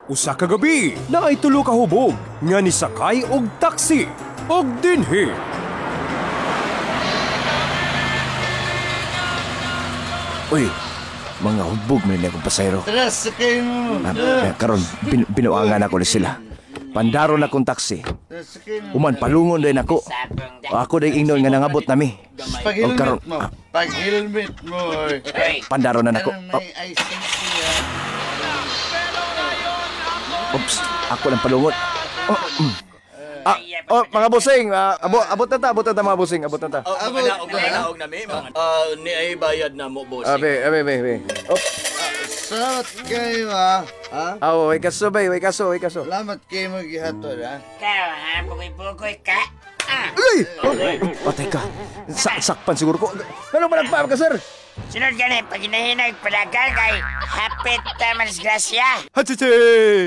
Usa ka gabi na ay tulo ka hubog nga ni sakay og taksi og dinhi. Uy, mga hubog may akong pasayro. Tara, sakay mo. Karon, binuangan ako ni sila. Pandaro na kong taksi. Sakay mo. Uman, palungon din ako. Ako din ingnon nga nangabot nami. Pag-helmet mo. Pag-helmet mo. Pandaro na nako. May icing siya. Oops, ako lang palungon. Mga busing, abot na ta mga busing, abot na ta. Naog na may ni ay bayad na mo, boss. Abe. Salamat kayo, ha? Way kaso. Salamat kayo mag-ihatod, ha? Kau, ha? Bukoy-bukoy ka? Uy! Patay ka. Sakpan siguro ko. Ano ba nagpapag ka, sir? Sunod ka na, pag hinahinag palagal kay hapit malas grasya. Hachichi!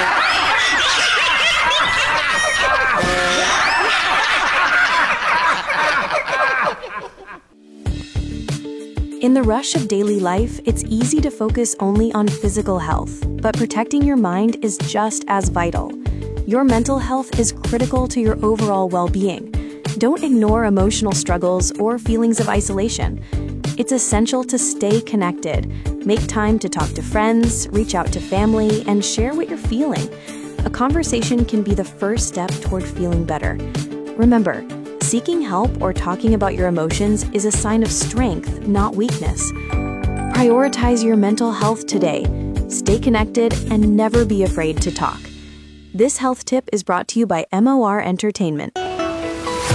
In the rush of daily life, it's easy to focus only on physical health, but protecting your mind is just as vital. Your mental health is critical to your overall well-being. Don't ignore emotional struggles or feelings of isolation. It's essential to stay connected. Make time to talk to friends, reach out to family, and share what you're feeling. A conversation can be the first step toward feeling better. Remember, seeking help or talking about your emotions is a sign of strength, not weakness. Prioritize your mental health today. Stay connected and never be afraid to talk. This health tip is brought to you by MOR Entertainment.